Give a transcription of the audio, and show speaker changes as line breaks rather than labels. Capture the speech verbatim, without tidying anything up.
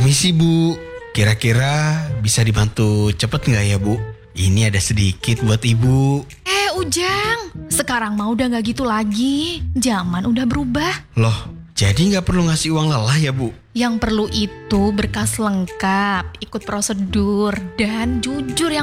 Permisi Bu, kira-kira bisa dibantu cepet nggak ya Bu? Ini ada sedikit buat Ibu.
Eh Ujang, sekarang mah udah gak gitu lagi. Zaman udah berubah.
Loh, jadi nggak perlu ngasih uang lelah ya Bu?
Yang perlu itu berkas lengkap, ikut prosedur, dan jujur yang